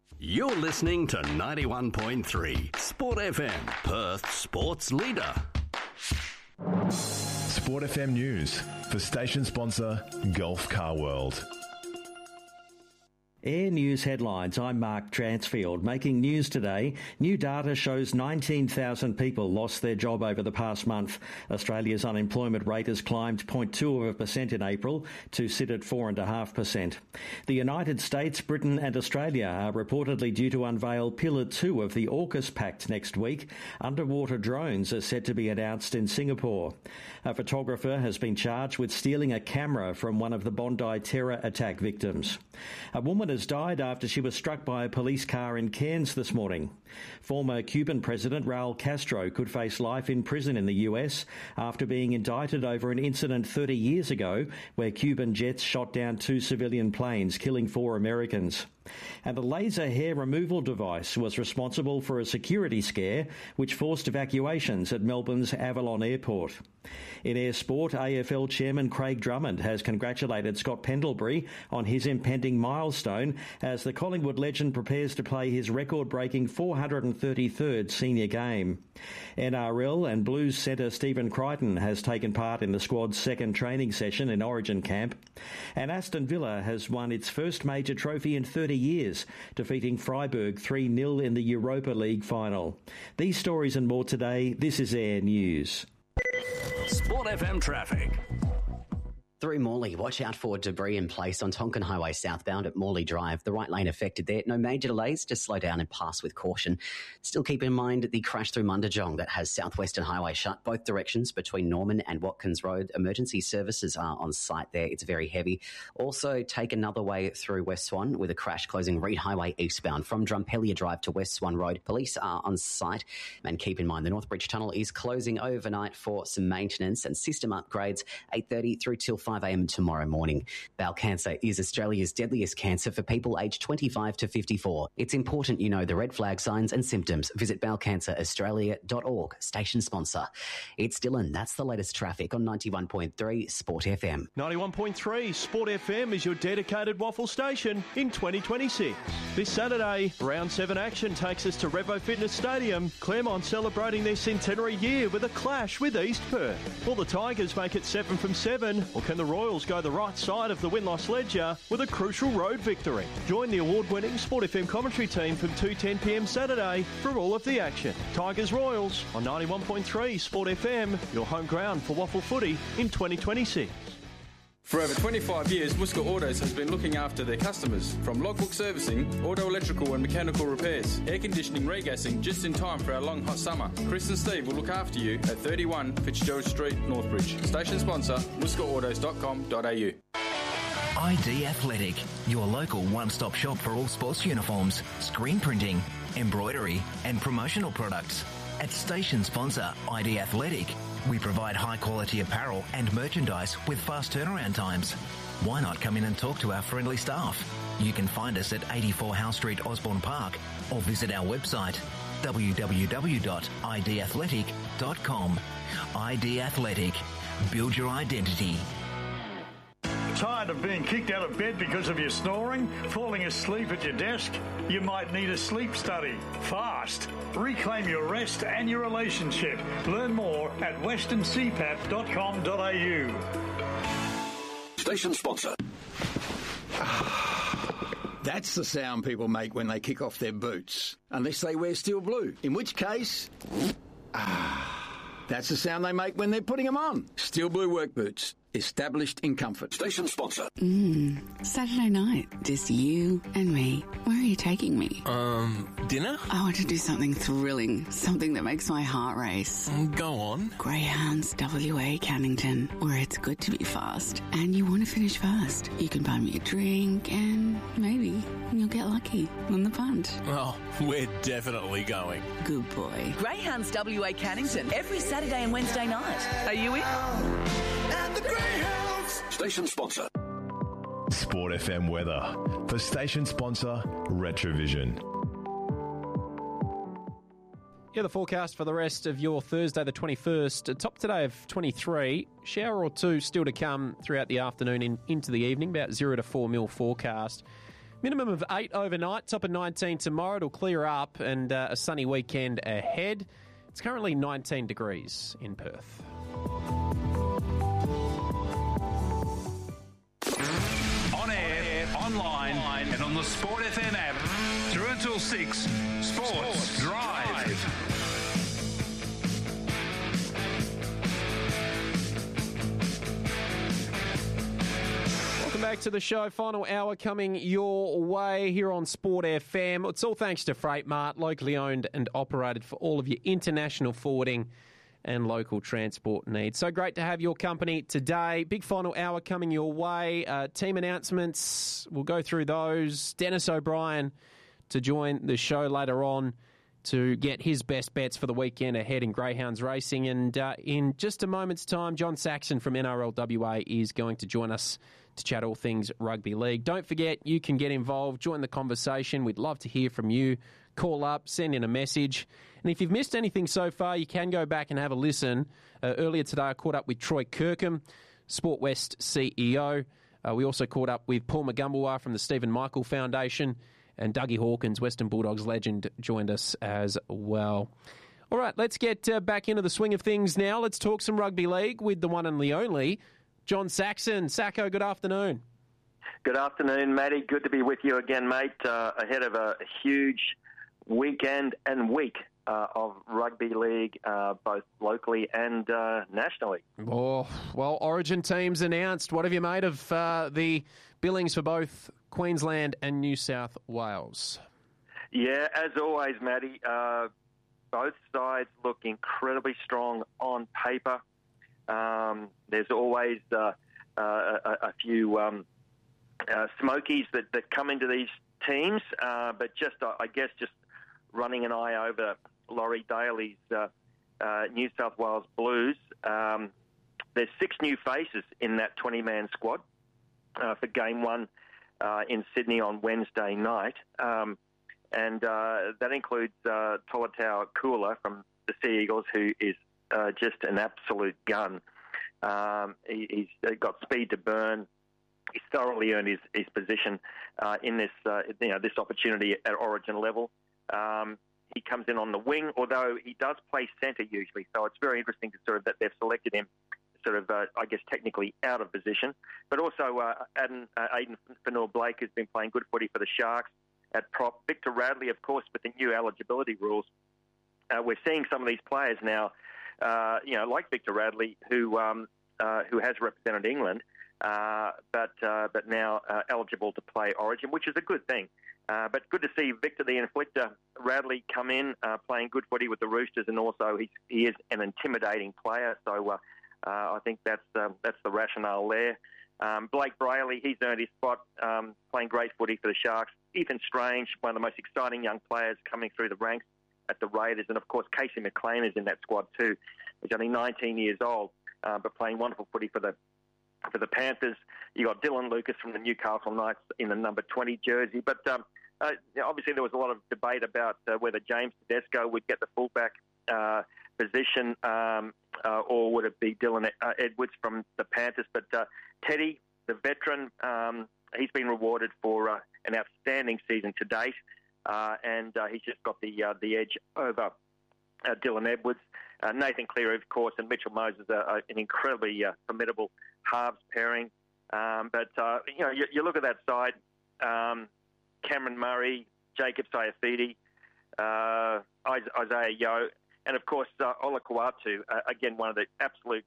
You're listening to 91.3 Sport FM, Perth's sports leader. Sport FM News for station sponsor Gulf Car World. Air News headlines. I'm Mark Transfield. Making news today, new data shows 19,000 people lost their job over the past month. Australia's unemployment rate has climbed 0.2% in April to sit at 4.5%. The United States, Britain and Australia are reportedly due to unveil Pillar 2 of the AUKUS Pact next week. Underwater drones are set to be announced in Singapore. A photographer has been charged with stealing a camera from one of the Bondi terror attack victims. A woman has died after she was struck by a police car in Cairns this morning. Former Cuban President Raul Castro could face life in prison in the US after being indicted over an incident 30 years ago where Cuban jets shot down 2 civilian planes, killing 4 Americans. And a laser hair removal device was responsible for a security scare which forced evacuations at Melbourne's Avalon Airport. In air sport, AFL Chairman Craig Drummond has congratulated Scott Pendlebury on his impending milestone as the Collingwood legend prepares to play his record-breaking 433rd senior game. NRL and Blues centre Stephen Crichton has taken part in the squad's second training session in Origin camp. And Aston Villa has won its first major trophy in 30 years, defeating Freiburg 3-0 in the Europa League final. These stories and more today. This is Air News. Sport FM traffic. Through Morley, watch out for debris in place on Tonkin Highway southbound at Morley Drive. The right lane affected there. No major delays, just slow down and pass with caution. Still keep in mind the crash through Mundajong that has Southwestern Highway shut both directions between Norman and Watkins Road. Emergency services are on site there. It's very heavy. Also take another way through West Swan with a crash closing Reed Highway eastbound from Drumpelia Drive to West Swan Road. Police are on site. And keep in mind the Northbridge Tunnel is closing overnight for some maintenance and system upgrades 8:30 through till 5 a.m. tomorrow morning. Bowel cancer is Australia's deadliest cancer for people aged 25 to 54. It's important you know the red flag signs and symptoms. Visit bowelcanceraustralia.org, station sponsor. It's Dylan. That's the latest traffic on 91.3 Sport FM. 91.3 Sport FM is your dedicated waffle station in 2026. This Saturday, Round 7 action takes us to Revo Fitness Stadium. Claremont celebrating their centenary year with a clash with East Perth. Will the Tigers make it 7 from 7, or can the Royals go the right side of the win-loss ledger with a crucial road victory? Join the award-winning Sport FM commentary team from 2:10pm Saturday for all of the action. Tigers Royals on 91.3 Sport FM, your home ground for waffle footy in 2026. For over 25 years, Muska Autos has been looking after their customers. From logbook servicing, auto electrical and mechanical repairs, air conditioning, regassing, just in time for our long hot summer. Chris and Steve will look after you at 31 Fitzgerald Street, Northbridge. Station sponsor, muskaautos.com.au. ID Athletic, your local one-stop shop for all sports uniforms, screen printing, embroidery and promotional products. At station sponsor ID Athletic, we provide high-quality apparel and merchandise with fast turnaround times. Why not come in and talk to our friendly staff? You can find us at 84 Howe Street, Osborne Park, or visit our website www.idathletic.com. ID Athletic. Build your identity. Tired of being kicked out of bed because of your snoring? Falling asleep at your desk? You might need a sleep study. Fast. Reclaim your rest and your relationship. Learn more at westerncpap.com.au. Station sponsor. That's the sound people make when they kick off their boots. Unless they wear steel blue. In which case... that's the sound they make when they're putting them on. Steel blue work boots. Established in comfort. Station sponsor. Saturday night. Just you and me. Where are you taking me? Dinner? I want to do something thrilling. Something that makes my heart race. Go on. Greyhounds WA Cannington, where it's good to be fast. And you want to finish fast. You can buy me a drink and maybe you'll get lucky on the punt. Oh, we're definitely going. Good boy. Greyhounds WA Cannington, every Saturday and Wednesday night. Are you in? And the Greyhounds. Station sponsor. Sport FM weather for station sponsor Retrovision. Yeah, the forecast for the rest of your Thursday the 21st. A top today of 23. Shower or two still to come throughout the afternoon and into the evening. About 0 to 4 mil forecast. Minimum of 8 overnight, top of 19 tomorrow. It'll clear up and a sunny weekend ahead. It's currently 19 degrees in Perth. On air, online, and on the Sport FM app. Through until 6, Sports Drive. Back to the show. Final hour coming your way here on Sport FM. It's all thanks to Freight Mart, locally owned and operated for all of your international forwarding and local transport needs. So great to have your company today. Big final hour coming your way. Team announcements, we'll go through those. Dennis O'Brien to join the show later on to get his best bets for the weekend ahead in Greyhounds racing. And in just a moment's time, John Saxon from NRL WA is going to join us to chat all things rugby league. Don't forget, you can get involved, join the conversation. We'd love to hear from you. Call up, send in a message. And if you've missed anything so far, you can go back and have a listen. Earlier today, I caught up with Troy Kirkham, Sport West CEO. We also caught up with Paul Magumbawa from the Stephen Michael Foundation. And Dougie Hawkins, Western Bulldogs legend, joined us as well. All right, let's get back into the swing of things now. Let's talk some rugby league with the one and the only John Saxon. Sacco, good afternoon. Good afternoon, Matty. Good to be with you again, mate, ahead of a huge weekend and week of rugby league, both locally and nationally. Oh, well, Origin teams announced. What have you made of the billings for both Queensland and New South Wales? Yeah, as always, Matty, both sides look incredibly strong on paper. There's always a few smokies that come into these teams, but just I guess just running an eye over Laurie Daly's New South Wales Blues. There's 6 new faces in that 20-man squad for Game 1 in Sydney on Wednesday night, and that includes Tolatau Kula from the Sea Eagles, who is just an absolute gun. He's got speed to burn. He's thoroughly earned his position in this this opportunity at Origin level. He comes in on the wing, although he does play centre usually. So it's very interesting to sort of that they've selected him sort of, I guess, technically out of position. But also Aiden Fanua-Blake has been playing good footy for the Sharks at prop. Victor Radley, of course, with the new eligibility rules. We're seeing some of these players now, like Victor Radley, who has represented England, but now eligible to play Origin, which is a good thing. But good to see Victor the Inflictor Radley come in, playing good footy with the Roosters, and also he is an intimidating player. So I think that's the rationale there. Blake Brayley, he's earned his spot, playing great footy for the Sharks. Ethan Strange, one of the most exciting young players coming through the ranks at the Raiders, and of course Casey McLean is in that squad too. He's only 19 years old, but playing wonderful footy for the Panthers. You got Dylan Lucas from the Newcastle Knights in the number 20 jersey. But obviously there was a lot of debate about whether James Tedesco would get the fullback position or would it be Dylan Edwards from the Panthers. But Teddy, the veteran, he's been rewarded for an outstanding season to date, and he's just got the edge over Dylan Edwards. Nathan Cleary, of course, and Mitchell Moses are an incredibly formidable halves pairing. But you look at that side, Cameron Murray, Jacob Saifidi, Isaiah Yeo, and of course Ola Kawatu, again one of the absolute,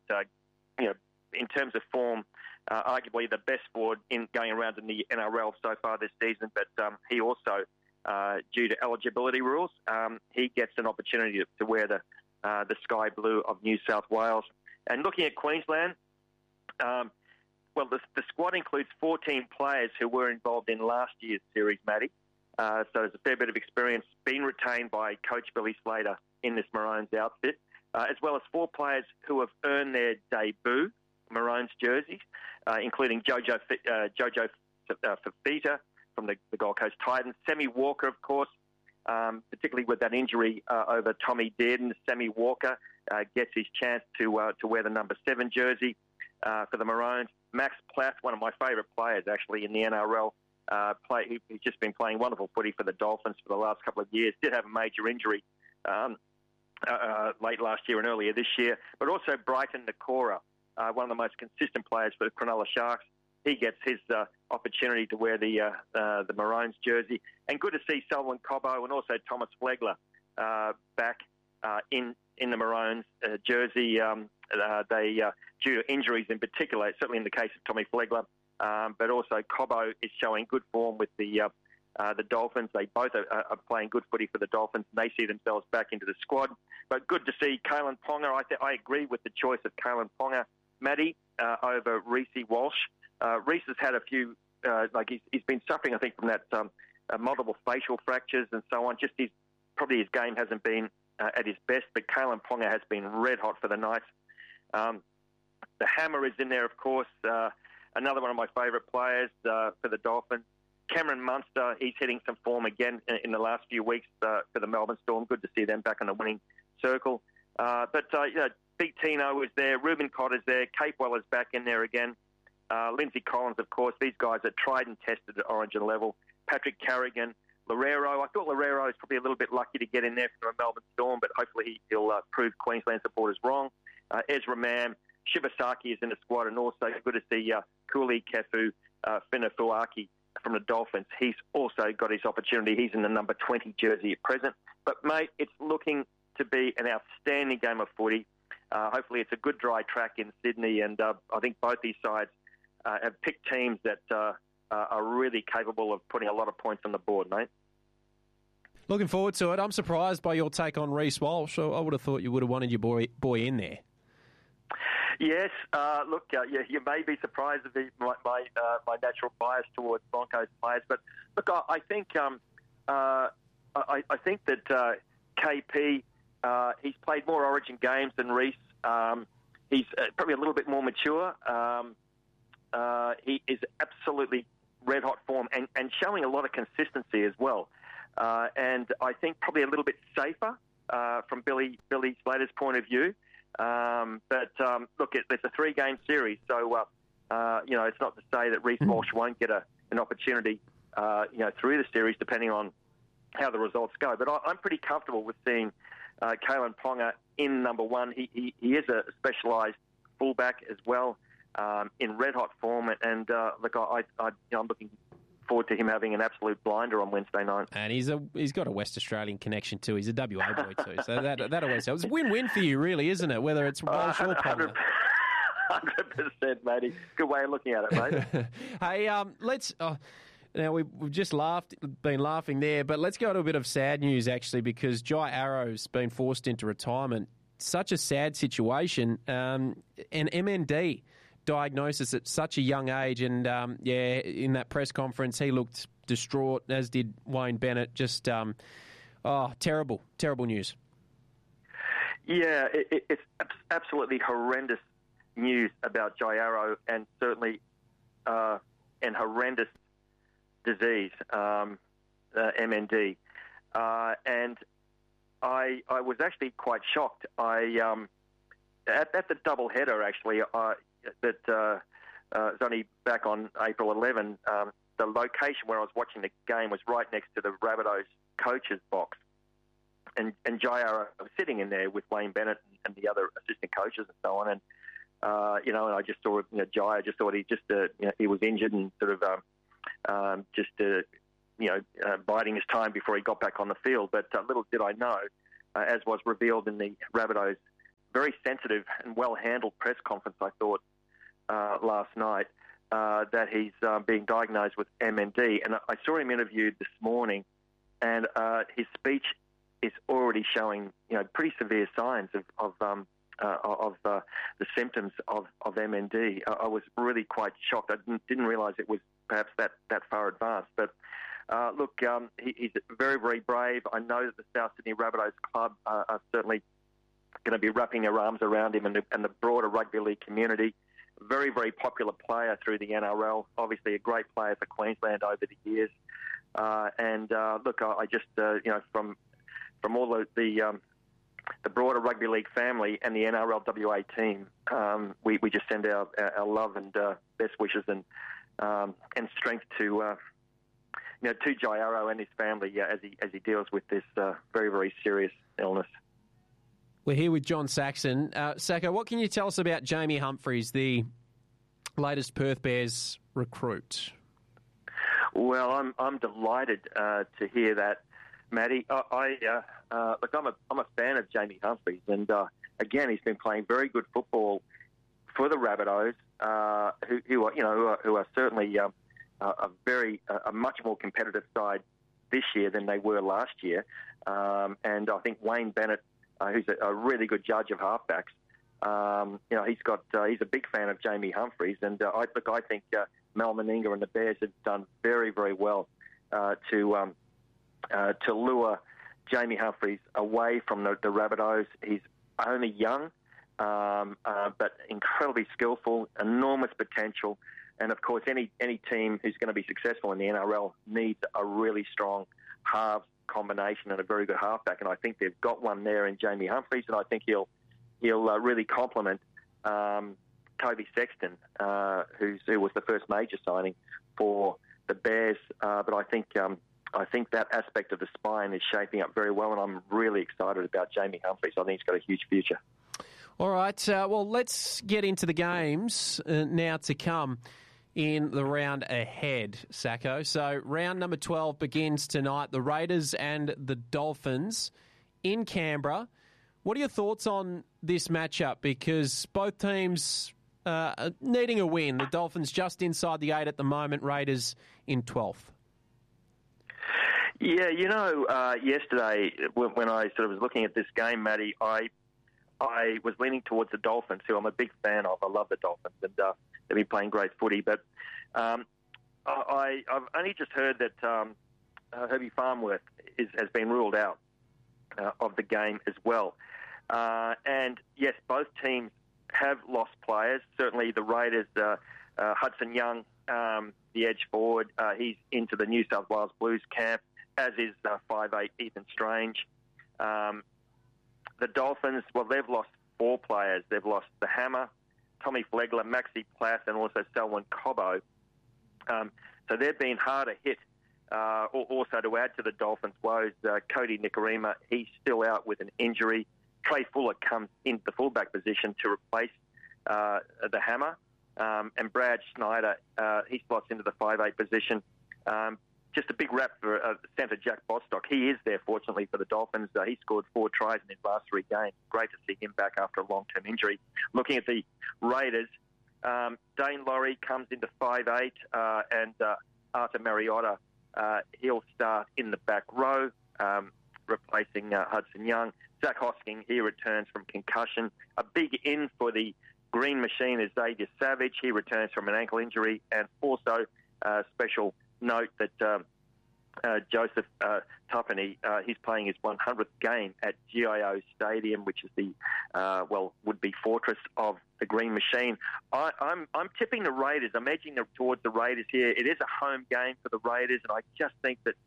in terms of form, arguably the best forward in going around in the NRL so far this season. But he also, due to eligibility rules, he gets an opportunity to wear the sky blue of New South Wales. And looking at Queensland, the squad includes 14 players who were involved in last year's series, Matty. So there's a fair bit of experience being retained by Coach Billy Slater in this Maroons outfit, as well as 4 players who have earned their debut Maroons jerseys, including Jojo Fafita from the Gold Coast Titans, Sammy Walker, of course, particularly with that injury over Tommy Dearden. Sammy Walker gets his chance to wear the number 7 jersey for the Maroons. Max Plath, one of my favourite players actually in the NRL, He's just been playing wonderful footy for the Dolphins for the last couple of years. Did have a major injury late last year and earlier this year, but also Brighton Nakora, one of the most consistent players for the Cronulla Sharks. He gets his opportunity to wear the Maroons jersey. And good to see Selwyn Cobbo and also Thomas Flegler back in the Maroons jersey. They due to injuries in particular, certainly in the case of Tommy Flegler, but also Cobbo is showing good form with the Dolphins. They both are playing good footy for the Dolphins, and they see themselves back into the squad. But good to see Kalen Ponga. I agree with the choice of Kalen Ponga, Matty, over Reece Walsh. Reece has had a few, he's been suffering, I think, from that multiple facial fractures and so on. Just probably his game hasn't been at his best, but Kalen Ponga has been red hot for the Knights. The Hammer is in there, of course, another one of my favourite players for the Dolphins. Cameron Munster, he's hitting some form again in the last few weeks for the Melbourne Storm. Good to see them back on the winning circle. Big Tino is there. Ruben Cotter's there. Capewell is back in there again. Lindsay Collins, of course. These guys are tried and tested at Origin level. Patrick Carrigan, Loureiro. I thought Loureiro is probably a little bit lucky to get in there for the Melbourne Storm, but hopefully he'll prove Queensland supporters wrong. Ezra Mam, Shibasaki is in the squad, and also good to see Kuli Kefu Finafuaki from the Dolphins. He's also got his opportunity. He's in the number 20 jersey at present. But, mate, it's looking to be an outstanding game of footy. Hopefully it's a good dry track in Sydney, and I think both these sides have picked teams that are really capable of putting a lot of points on the board, mate. Looking forward to it. I'm surprised by your take on Reece Walsh. I would have thought you would have wanted your boy in there. Yes, you may be surprised at my natural bias towards Broncos players, but look, I think that KP he's played more Origin games than Reece. He's probably a little bit more mature. He is absolutely red hot form and showing a lot of consistency as well. And I think probably a little bit safer from Billy Slater's point of view. Look, it's a 3-game series, so it's not to say that Reece Walsh won't get an opportunity, through the series, depending on how the results go. But I'm pretty comfortable with seeing Kalen Ponga in number 1. He is a specialised fullback as well, in red hot form, and I'm looking forward to him having an absolute blinder on Wednesday night. And he's got a West Australian connection too. He's a WA boy too, so that always helps. It's a win-win for you, really, isn't it? Whether it's Walsh or Ponga. 100%, matey. Good way of looking at it, mate. Hey, let's. Now we've just been laughing there, but let's go to a bit of sad news actually, because Jai Arrow's been forced into retirement. Such a sad situation, and MND. Diagnosis at such a young age, and in that press conference he looked distraught, as did Wayne Bennett. Just terrible news. Yeah, it's absolutely horrendous news about Jai Arrow, and certainly an horrendous disease, MND, and I was actually quite shocked. At the double header actually. That was only back on April 11. The location where I was watching the game was right next to the Rabbitohs coach's box, and Jai Arrow was sitting in there with Wayne Bennett and the other assistant coaches and so on. And and I just saw Jai. I just thought he was injured and sort of biding his time before he got back on the field. But little did I know, as was revealed in the Rabbitohs' very sensitive and well-handled press conference, I thought, last night, that he's being diagnosed with MND. And I saw him interviewed this morning, and his speech is already showing, pretty severe signs of the symptoms of MND. I was really quite shocked. I didn't realise it was perhaps that far advanced. But look, he's very, very brave. I know that the South Sydney Rabbitohs club are certainly going to be wrapping their arms around him and the broader rugby league community. Very, very popular player through the NRL. Obviously a great player for Queensland over the years. Look, I just, from all the broader rugby league family and the NRL WA team, we just send our love and best wishes and strength to to Jai Arrow and his family as he deals with this very, very serious illness. We're here with John Saxon. Sacco, what can you tell us about Jamie Humphries, the latest Perth Bears recruit? Well, I'm delighted to hear that, Matty. Look, I'm a fan of Jamie Humphries, and again, he's been playing very good football for the Rabbitohs, who are certainly a much more competitive side this year than they were last year. And I think Wayne Bennett, who's a really good judge of halfbacks, he's a big fan of Jamie Humphries, and I think Mal Meninga and the Bears have done very, very well to lure Jamie Humphries away from the Rabbitohs. He's only young, but incredibly skillful, enormous potential, and of course, any team who's going to be successful in the NRL needs a really strong halves combination and a very good halfback, and I think they've got one there in Jamie Humphries, and I think he'll really complement Kobe Sexton, who was the first major signing for the Bears. But I think that aspect of the spine is shaping up very well, and I'm really excited about Jamie Humphries. I think he's got a huge future. All right, well, let's get into the games now to come in the round ahead, Sacco. So round number 12 begins tonight. The Raiders and the Dolphins in Canberra. What are your thoughts on this matchup? Because both teams needing a win. The Dolphins just inside the 8 at the moment, Raiders in 12th. Yeah, yesterday when I sort of was looking at this game, Matty, I was leaning towards the Dolphins, who I'm a big fan of. I love the Dolphins, and they've been playing great footy. But I've only just heard that Herbie Farnworth has been ruled out of the game as well. And yes, both teams have lost players. Certainly the Raiders, Hudson Young, the edge forward, he's into the New South Wales Blues camp, as is 5'8" Ethan Strange. The Dolphins, well, they've lost 4 players. They've lost the Hammer, Tommy Flegler, Maxi Plath, and also Selwyn Cobbo. So they've been harder hit. Also, to add to the Dolphins' woes, Cody Nikorima, he's still out with an injury. Trey Fuller comes into the fullback position to replace the Hammer. And Brad Schneider, he slots into the 5'8" position. Just a big rap for centre Jack Bostock. He is there, fortunately, for the Dolphins. He scored 4 tries in his last 3 games. Great to see him back after a long-term injury. Looking at the Raiders, Dane Laurie comes into 5'8", and Arthur Mariotta, he'll start in the back row, replacing Hudson Young. Zach Hosking, he returns from concussion. A big in for the Green Machine is Xavier Savage. He returns from an ankle injury. And also special note that Joseph Tuppeny, he's playing his 100th game at GIO Stadium, which is the, would-be fortress of the Green Machine. I'm tipping the Raiders. I'm edging towards the Raiders here. It is a home game for the Raiders, and I just think that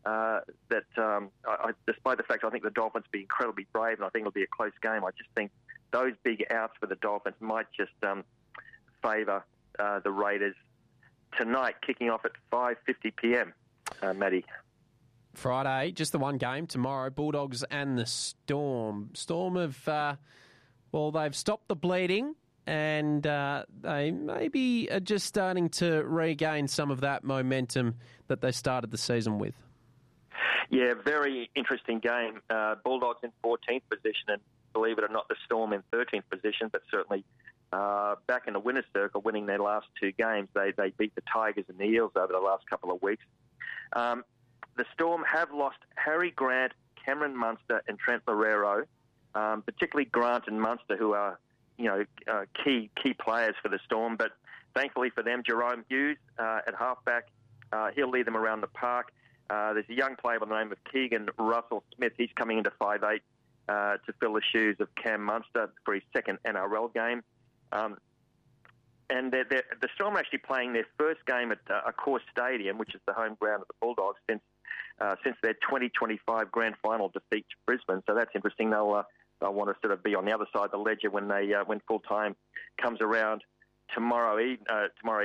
despite the fact I think the Dolphins will be incredibly brave, and I think it'll be a close game, I just think those big outs for the Dolphins might just favour the Raiders tonight, kicking off at 5:50 p.m. Matty. Friday, just the one game tomorrow. Bulldogs and the Storm. Storm have, they've stopped the bleeding, and they maybe are just starting to regain some of that momentum that they started the season with. Yeah, very interesting game. Bulldogs in 14th position, and believe it or not, the Storm in 13th position, but certainly back in the winner's circle, winning their last 2 games. They beat the Tigers and the Eels over the last couple of weeks. The Storm have lost Harry Grant, Cameron Munster and Trent Barrero, particularly Grant and Munster, who are key players for the Storm. But thankfully for them, Jerome Hughes at halfback, he'll lead them around the park. There's a young player by the name of Keegan Russell Smith. He's coming into 5'8" to fill the shoes of Cam Munster for his second NRL game. And the Storm are actually playing their first game at Accor Stadium, which is the home ground of the Bulldogs, since their 2025 grand final defeat to Brisbane. So that's interesting. They'll want to sort of be on the other side of the ledger when full time comes around tomorrow evening.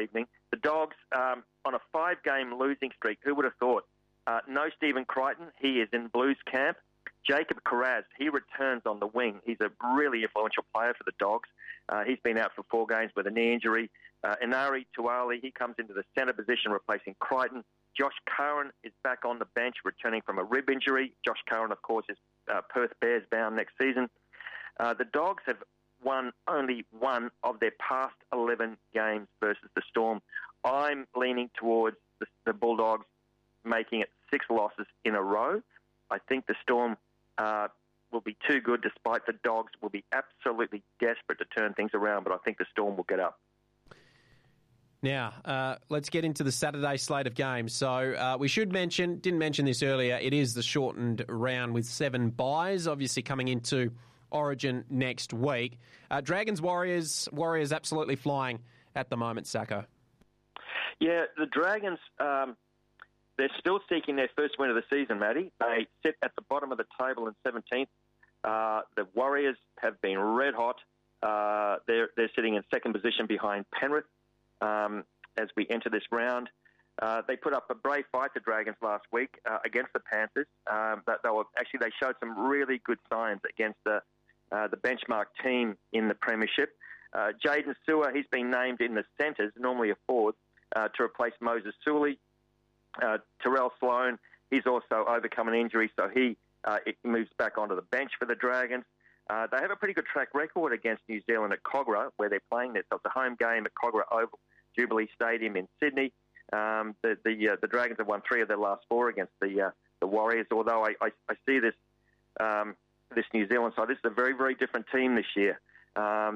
The Dogs on a 5-game losing streak. Who would have thought? No Stephen Crichton. He is in Blues camp. Jacob Carraz, he returns on the wing. He's a really influential player for the Dogs. He's been out for 4 games with a knee injury. Inari Tuali, he comes into the centre position replacing Crichton. Josh Curran is back on the bench returning from a rib injury. Josh Curran, of course, is Perth Bears bound next season. The Dogs have won only one of their past 11 games versus the Storm. I'm leaning towards the Bulldogs making it 6 losses in a row. I think the Storm will be too good, despite the Dogs will be absolutely desperate to turn things around, but I think the Storm will get up. Now, let's get into the Saturday slate of games. So we didn't mention this earlier, it is the shortened round with 7 byes, obviously coming into Origin next week. Dragons Warriors absolutely flying at the moment, Sacco. Yeah, the Dragons, they're still seeking their first win of the season, Matty. They sit at the bottom of the table in 17th. The Warriors have been red hot. They're sitting in second position behind Penrith as we enter this round. They put up a brave fight, the Dragons, last week against the Panthers. They showed some really good signs against the benchmark team in the Premiership. Jaden Sewer, he's been named in the centres, normally a forward, to replace Moses Suley. Terrell Sloan, he's also overcome an injury, so he moves back onto the bench for the Dragons. They have a pretty good track record against New Zealand at Kogarah, where they're playing this. So it's a home game at Kogarah Oval, Jubilee Stadium in Sydney. The Dragons have won 3 of their last 4 against the Warriors. Although I see this New Zealand side, this is a very, very different team this year. I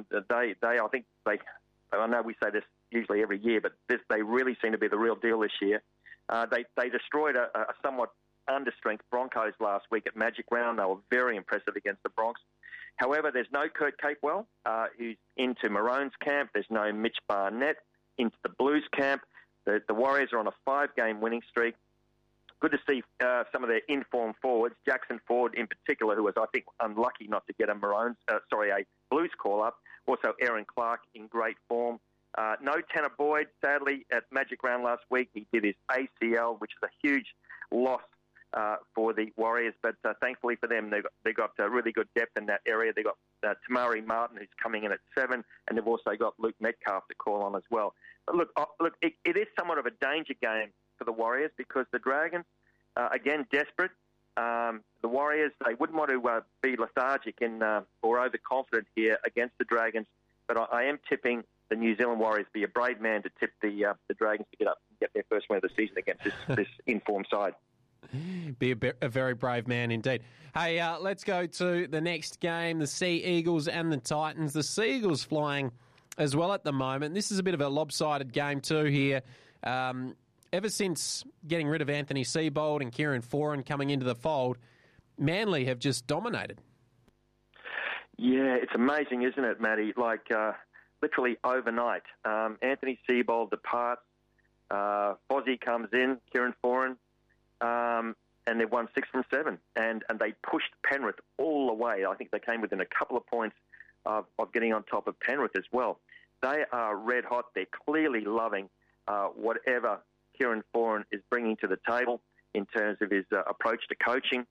know we say this usually every year, but they really seem to be the real deal this year. They destroyed a somewhat understrength Broncos last week at Magic Round. They were very impressive against the Bronx. However, there's no Kurt Capewell, who's into Maroons camp. There's no Mitch Barnett into the Blues camp. The Warriors are on a 5-game winning streak. Good to see some of their informed forwards, Jackson Ford in particular, who was, I think, unlucky not to get a Blues call-up. Also, Aaron Clark in great form. No Tanner Boyd, sadly, at Magic Round last week. He did his ACL, which is a huge loss for the Warriors. But thankfully for them, they got really good depth in that area. They got Tamari Martin, who's coming in at 7, and they've also got Luke Metcalf to call on as well. But look, it is somewhat of a danger game for the Warriors because the Dragons, again, desperate. The Warriors, they wouldn't want to be lethargic or overconfident here against the Dragons. But I am tipping the New Zealand Warriors be a brave man to tip the Dragons to get up and get their first win of the season against this informed side. Be a very brave man indeed. Hey, let's go to the next game, the Sea Eagles and the Titans. The Sea Eagles flying as well at the moment. This is a bit of a lopsided game too here. Ever since getting rid of Anthony Seibold and Kieran Foran coming into the fold, Manly have just dominated. Yeah, it's amazing, isn't it, Matty? Literally overnight. Anthony Seibold departs, Fozzie comes in, Kieran Foran, and they've won 6 from 7. And they pushed Penrith all the way. I think they came within a couple of points of getting on top of Penrith as well. They are red hot. They're clearly loving whatever Kieran Foran is bringing to the table in terms of his approach to coaching.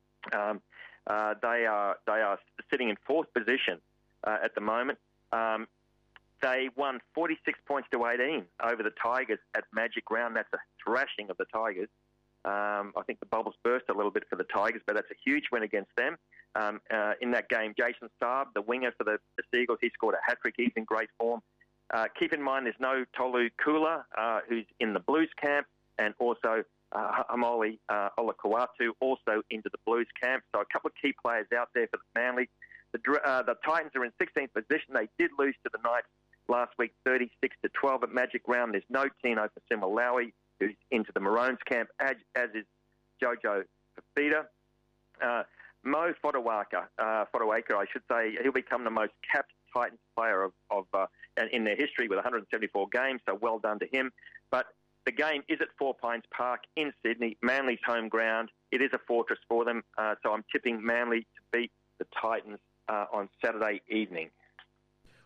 They are sitting in 4th position at the moment. They won 46 points to 18 over the Tigers at Magic Round. That's a thrashing of the Tigers. I think the bubbles burst a little bit for the Tigers, but that's a huge win against them. In that game, Jason Saab, the winger for the Seagulls, he scored a hat-trick. He's in great form. Keep in mind there's no Tolu Kula, who's in the Blues camp, and also Hamoli Olakauatu, also into the Blues camp. So a couple of key players out there for the Manly. The Titans are in 16th position. They did lose to the Knights last week, 36-12 at Magic Round. There's no Tino Fasimalawi, who's into the Maroons camp, as is Jojo Fafita. Mo Fotuaika, I should say, he'll become the most capped Titans player of in their history with 174 games, so well done to him. But the game is at Four Pines Park in Sydney, Manly's home ground. It is a fortress for them, so I'm tipping Manly to beat the Titans on Saturday evening.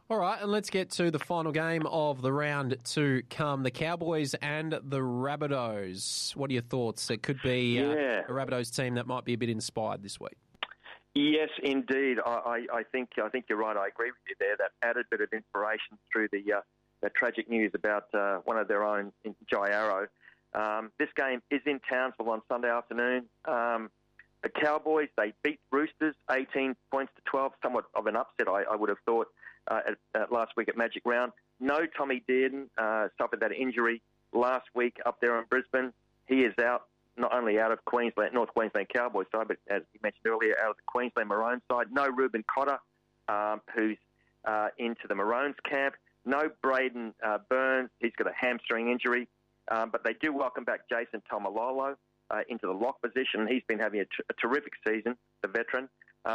All right, and let's get to the final game of the round to come, the Cowboys and the Rabbitohs. What are your thoughts? It could be a Rabbitohs team that might be a bit inspired this week. Yes, indeed. I think you're right. I agree with you there. That added bit of inspiration through the tragic news about one of their own, Jai Arrow. This game is in Townsville on Sunday afternoon. The Cowboys, they beat Roosters 18 points to 12, somewhat of an upset, I would have thought, last week at Magic Round. No Tommy Dearden, suffered that injury last week up there in Brisbane. He is out, not only out of Queensland, North Queensland Cowboys side, but as you mentioned earlier, out of the Queensland Maroons side. No Ruben Cotter, who's into the Maroons camp. No Braden Burns, he's got a hamstring injury. But they do welcome back Jason Taumalolo into the lock position. He's been having a terrific season, the veteran.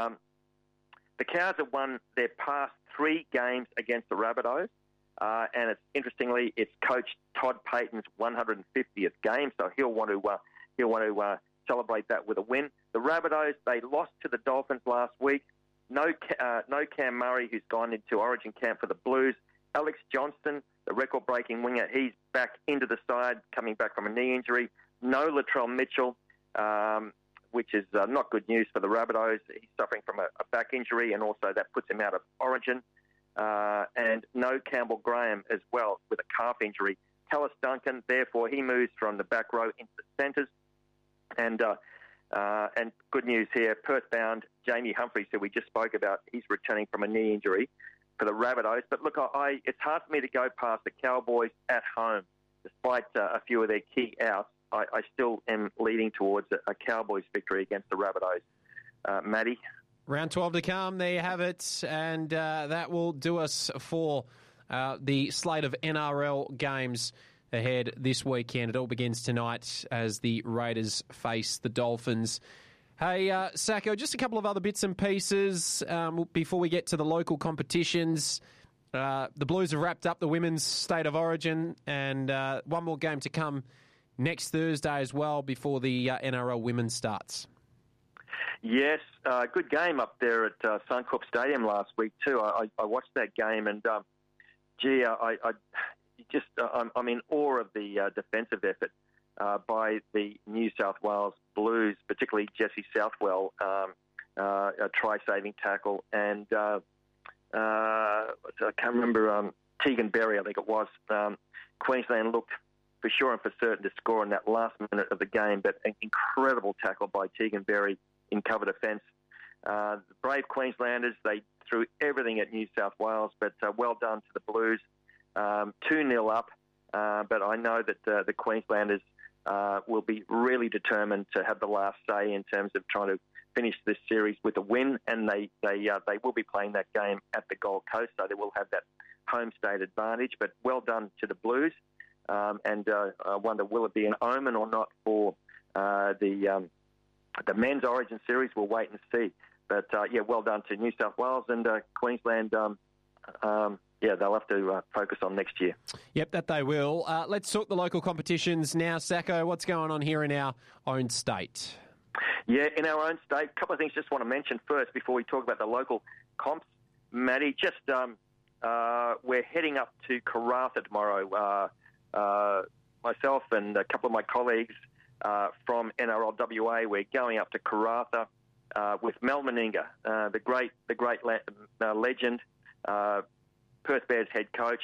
The Cows have won their past 3 games against the Rabbitohs, and interestingly, it's Coach Todd Payten's 150th game, so he'll want to celebrate that with a win. The Rabbitohs, they lost to the Dolphins last week. No Cam Murray, who's gone into Origin camp for the Blues. Alex Johnston, the record-breaking winger, he's back into the side, coming back from a knee injury. No Latrell Mitchell, which is not good news for the Rabbitohs. He's suffering from a back injury, and also that puts him out of Origin. And no Campbell Graham as well with a calf injury. Tallis Duncan, therefore, he moves from the back row into the centres. And good news here, Perth-bound Jamie Humphries, who we just spoke about, he's returning from a knee injury for the Rabbitohs. But look, it's hard for me to go past the Cowboys at home. Despite a few of their key outs, I still am leading towards a Cowboys victory against the Rabbitohs. Maddie? Round 12 to come, there you have it. And that will do us for the slate of NRL games ahead this weekend. It all begins tonight as the Raiders face the Dolphins. Hey, Sacco, just a couple of other bits and pieces before we get to the local competitions. The Blues have wrapped up the Women's State of Origin, and one more game to come next Thursday as well before the NRL Women's starts. Yes, good game up there at Suncorp Stadium last week too. I watched that game, and I'm in awe of the defensive effort by the New South Wales Blues, particularly Jessie Southwell, a try-saving tackle, and I can't remember, Tegan Berry, I think it was. Queensland looked for sure and for certain to score in that last minute of the game, but an incredible tackle by Tegan Berry in cover defence. The brave Queenslanders, they threw everything at New South Wales, but well done to the Blues. 2-0 up, but I know that the Queenslanders will be really determined to have the last say in terms of trying to finish this series with a win, and they will be playing that game at the Gold Coast, so they will have that home state advantage. But well done to the Blues, and I wonder, will it be an omen or not for the men's Origin series? We'll wait and see. But well done to New South Wales and Queensland. They'll have to focus on next year. Yep, that they will. Let's talk the local competitions now. Sacco, what's going on here in our own state? Yeah, in our own state, a couple of things just want to mention first before we talk about the local comps. Maddie, just we're heading up to Karratha tomorrow. Myself and a couple of my colleagues from NRL WA, we're going up to Karratha with Mel Meninga, the great legend, Perth Bears head coach.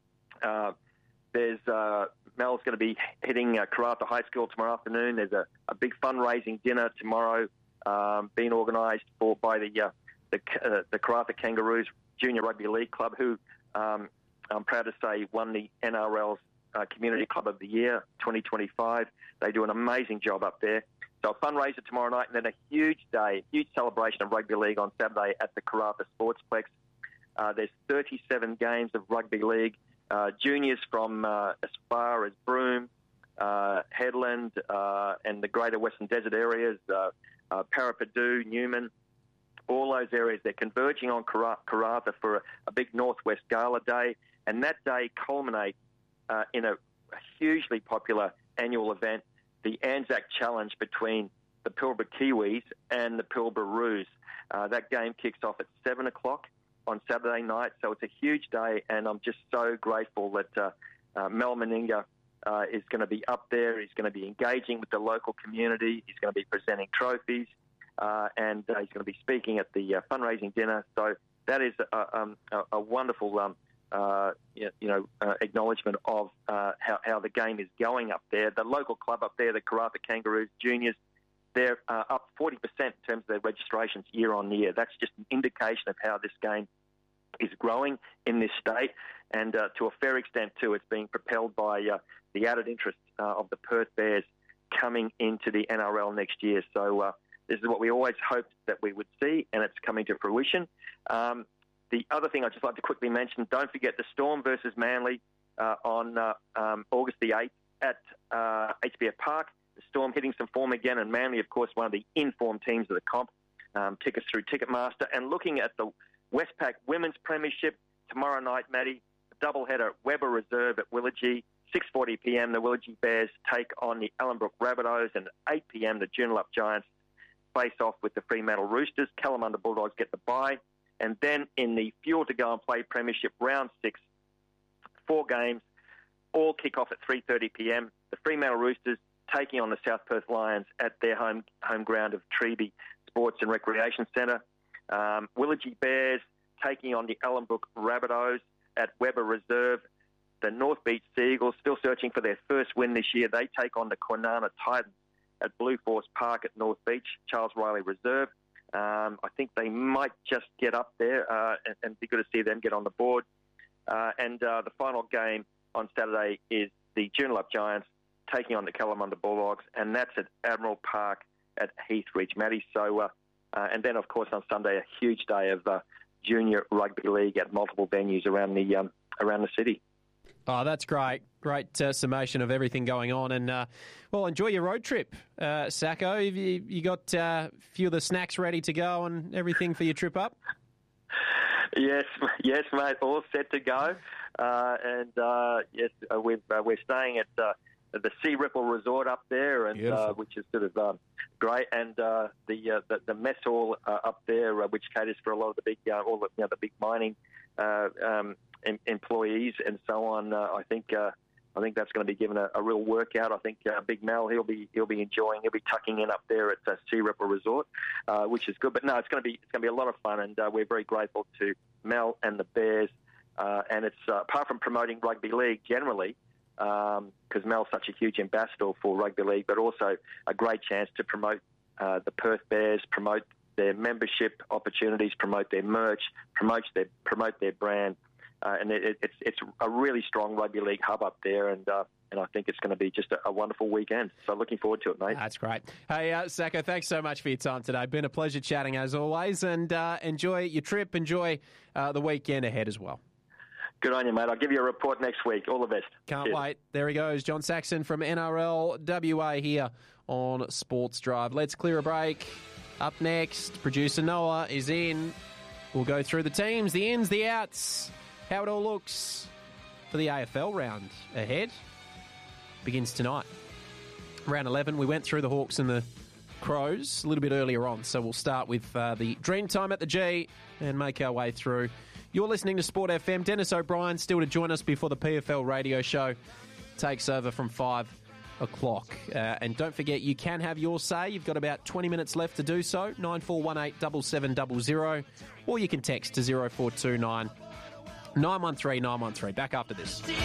Mel's going to be hitting Karratha High School tomorrow afternoon. There's a big fundraising dinner tomorrow being organised by the Karratha Kangaroos Junior Rugby League Club, who I'm proud to say won the NRL's Community Club of the Year 2025. They do an amazing job up there. So a fundraiser tomorrow night, and then a huge celebration of rugby league on Saturday at the Karratha Sportsplex. There's 37 games of rugby league, juniors from as far as Broome, Headland, and the greater Western Desert areas, Parapadu, Newman, all those areas. They're converging on Karratha for a big Northwest Gala Day, and that day culminates in a hugely popular annual event, the Anzac Challenge between the Pilbara Kiwis and the Pilbara Roos. That game kicks off at 7 o'clock. on Saturday night. So it's a huge day, and I'm just so grateful that Mel Meninga is going to be up there. He's going to be engaging with the local community. He's going to be presenting trophies, and he's going to be speaking at the fundraising dinner. So that is a wonderful acknowledgement of how the game is going up there. The local club up there, the Karratha Kangaroos Juniors, they're up 40% in terms of their registrations year on year. That's just an indication of how this game is growing in this state. And to a fair extent, too, it's being propelled by the added interest of the Perth Bears coming into the NRL next year. So this is what we always hoped that we would see, and it's coming to fruition. The other thing I'd just like to quickly mention, don't forget the Storm versus Manly on August the 8th at HBF Park. The Storm hitting some form again, and Manly, of course, one of the informed teams of the comp. Tickets through Ticketmaster. And looking at the Westpac Women's Premiership tomorrow night, Maddie, doubleheader, Weber Reserve at Willagee. 6:40 p.m, the Willagee Bears take on the Ellenbrook Rabbitohs, and 8 p.m, the Joondalup Giants face off with the Fremantle Roosters. Kalamunda Bulldogs get the bye. And then in the Fuel to Go and Play Premiership, round 6, 4 games, all kick off at 3:30 p.m. The Fremantle Roosters taking on the South Perth Lions at their home ground of Treeby Sports and Recreation Centre. Willagee Bears taking on the Ellenbrook Rabbitohs at Weber Reserve. The North Beach Seagulls, still searching for their first win this year, they take on the Kwinana Titans at Blue Force Park at North Beach, Charles Riley Reserve. I think they might just get up there and be good to see them get on the board. And the final game on Saturday is the Joondalup Giants taking on the Kalamunda Bulldogs, and that's at Admiral Park at Heathridge, Matty. So, and then, of course, on Sunday, a huge day of junior rugby league at multiple venues around the city. Oh, that's great. Great summation of everything going on. And, well, enjoy your road trip, Sacco. Have you got a few of the snacks ready to go and everything for your trip up? Yes, mate. All set to go. Yes, we're staying at the Sea Ripple Resort up there, and which is sort of great. And the mess hall up there, which caters for a lot of the big, the big mining employees and so on. I think that's going to be given a real workout. I think Big Mel he'll be enjoying. He'll be tucking in up there at Sea Ripple Resort, which is good. But no, it's going to be a lot of fun, and we're very grateful to Mel and the Bears. And it's apart from promoting rugby league generally, because Mel's such a huge ambassador for rugby league, but also a great chance to promote the Perth Bears, promote their membership opportunities, promote their merch, promote their brand. And it's a really strong rugby league hub up there, and I think it's going to be just a wonderful weekend. So looking forward to it, mate. That's great. Hey, Sacco, thanks so much for your time today. Been a pleasure chatting as always, and enjoy your trip. Enjoy the weekend ahead as well. Good on you, mate. I'll give you a report next week. All the best. Can't wait. There he goes, John Saxon from NRL WA here on Sports Drive. Let's clear a break. Up next, producer Noah is in. We'll go through the teams, the ins, the outs, how it all looks for the AFL round ahead. Begins tonight. Round 11, we went through the Hawks and the Crows a little bit earlier on, so we'll start with the Dreamtime at the G and make our way through. You're listening to Sport FM. Dennis O'Brien still to join us before the PFL radio show takes over from 5 o'clock. And don't forget, you can have your say. You've got about 20 minutes left to do so. 9418 7700, or you can text to 0429 913 913. Back after this.